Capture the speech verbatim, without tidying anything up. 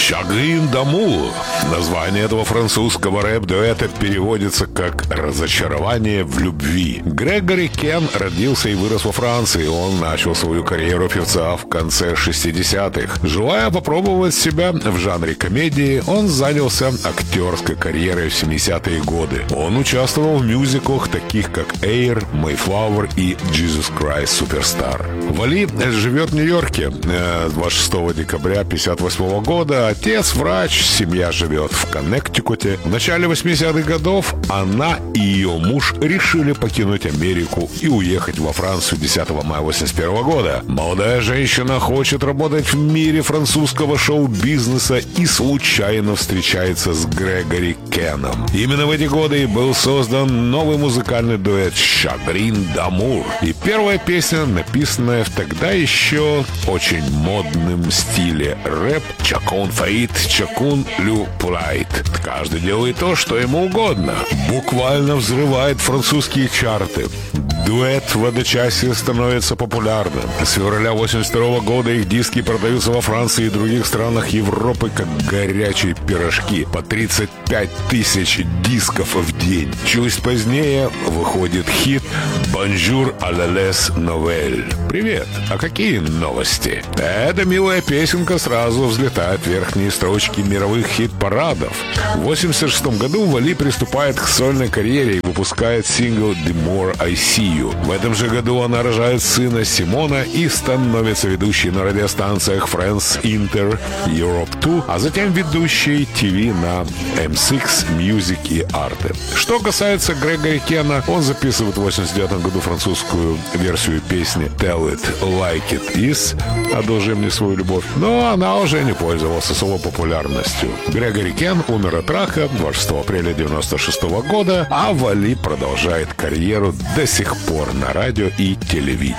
Chagrin d'amour. Название этого французского рэп-дуэта переводится как «разочарование в любви». Грегори Кен родился и вырос во Франции. Он начал свою карьеру певца в конце шестидесятых. Желая попробовать себя в жанре комедии, он занялся актерской карьерой в семидесятые годы. Он участвовал в мюзиклах, таких как «Air», «Mayflower» и «Jesus Christ Superstar». Вали живет в Нью-Йорке. двадцать шестого декабря пятьдесят восьмого года отец врач, семья живет в Коннектикуте. В начале восьмидесятых годов она и ее муж решили покинуть Америку и уехать во Францию десятого мая восемьдесят первого года. Молодая женщина хочет работать в мире французского шоу-бизнеса и случайно встречается с Грегори Кеном. Именно в эти годы и был создан новый музыкальный дуэт «Chagrin d'amour». И первая песня, написанная в тогда еще очень модном стиле рэп, «Chacun fait, chacun le pourrait». Каждый делает то, что ему угодно. Буквально взрывает французские чарты. Дуэт в одночасье становится популярным. С февраля восемьдесят второго года их диски продаются во Франции и других странах Европы как горячие пирожки. По тридцать пять тысяч дисков в день. Чуть позднее выходит хит «Bonjour à la les nouvelles». Привет, а какие новости? Эта милая песенка сразу взлетает в верхние строчки мировых хит-парадов. В восемьдесят шестом году Вали приступает к сольной карьере и выпускает сингл «The More I See You». В этом же году она рожает сына Симона и становится ведущей на радиостанциях France Inter, Europe два, а затем ведущей ТВ на эм шесть Music и Arte. Что касается Грегори Кена, он записывает в восемьдесят девятом году французскую версию песни «Tell It Like It Is» «Одолжи мне свою любовь», но она уже не пользовалась особой популярностью. Грегори Кен умер от рака двадцать шестого апреля девяносто шестого года, а Вали продолжает карьеру до сих пор на радио и телевидении.